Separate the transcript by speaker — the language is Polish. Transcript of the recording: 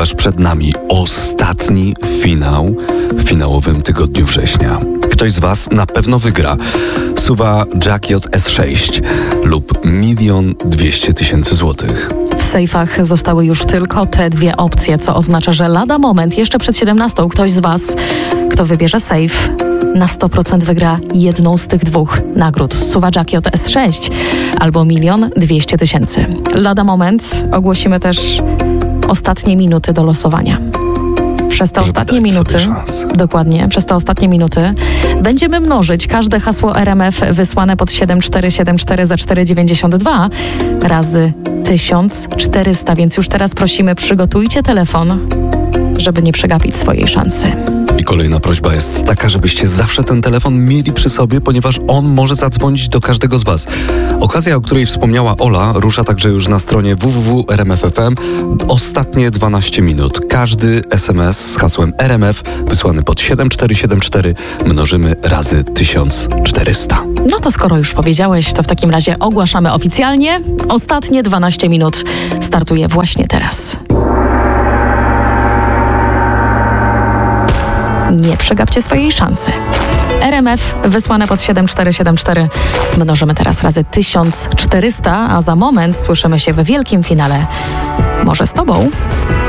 Speaker 1: ponieważ przed nami ostatni finał w finałowym tygodniu września. Ktoś z Was na pewno wygra SUV Jack-J S6 lub 1 200 000 złotych.
Speaker 2: W sejfach zostały już tylko te dwie opcje, co oznacza, że lada moment, jeszcze przed 17 ktoś z Was, kto wybierze sejf, na 100% wygra jedną z tych dwóch nagród. SUV Jack-J S6 albo 1 200 000. Lada moment ogłosimy też ostatnie minuty do losowania. Przez te ostatnie minuty, dokładnie, przez te ostatnie minuty będziemy mnożyć każde hasło RMF wysłane pod 7474 za 4,92 razy 1400, więc już teraz prosimy, przygotujcie telefon, żeby nie przegapić swojej szansy.
Speaker 1: I kolejna prośba jest taka, żebyście zawsze ten telefon mieli przy sobie, ponieważ on może zadzwonić do każdego z Was. Okazja, o której wspomniała Ola, rusza także już na stronie www.rmf.fm. Ostatnie 12 minut. Każdy SMS z hasłem RMF wysłany pod 7474 mnożymy razy 1400.
Speaker 2: No to skoro już powiedziałeś, to w takim razie ogłaszamy oficjalnie. Ostatnie 12 minut startuje właśnie teraz. Nie przegapcie swojej szansy. RMF wysłane pod 7474 mnożymy teraz razy 1400, a za moment słyszymy się w wielkim finale. Może z Tobą?